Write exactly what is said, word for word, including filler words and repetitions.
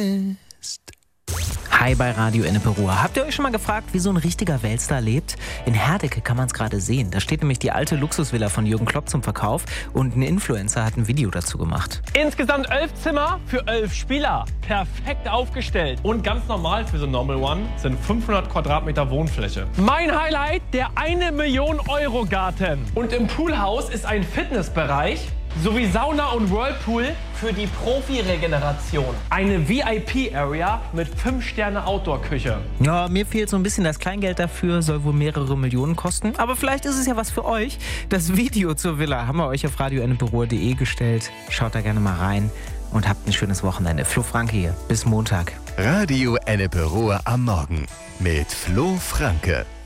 ist. Hi bei Radio Ennepe-Ruhr. Habt ihr euch schon mal gefragt, wie so ein richtiger Weltstar lebt? In Herdecke kann man es gerade sehen. Da steht nämlich die alte Luxusvilla von Jürgen Klopp zum Verkauf und ein Influencer hat ein Video dazu gemacht. Insgesamt elf Zimmer für elf Spieler. Perfekt aufgestellt. Und ganz normal für so Normal One sind fünfhundert Quadratmeter Wohnfläche. Mein Highlight, der eine Million Euro Garten. Und im Poolhaus ist ein Fitnessbereich sowie Sauna und Whirlpool für die Profi-Regeneration. Eine V I P-Area mit fünf Sterne Outdoor-Küche. Ja, mir fehlt so ein bisschen das Kleingeld dafür, soll wohl mehrere Millionen kosten. Aber vielleicht ist es ja was für euch. Das Video zur Villa haben wir euch auf radio ennepe ruhr punkt de gestellt. Schaut da gerne mal rein und habt ein schönes Wochenende. Flo Franke hier. Bis Montag. Radio Ennepe-Ruhr am Morgen mit Flo Franke.